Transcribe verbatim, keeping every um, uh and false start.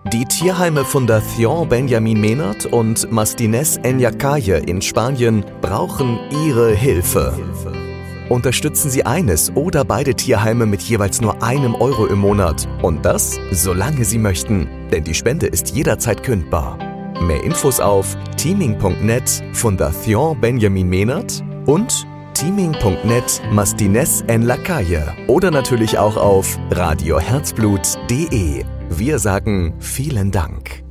Die Tierheime Fundación Benjamin Menard und Mastines en la Calle in Spanien brauchen Ihre Hilfe. Unterstützen Sie eines oder beide Tierheime mit jeweils nur einem Euro im Monat. Und das, solange Sie möchten, denn die Spende ist jederzeit kündbar. Mehr Infos auf teaming punkt net Fundación Benjamin Menard und teaming punkt net Mastines en la Calle oder natürlich auch auf radio herzblut punkt de. Wir sagen vielen Dank.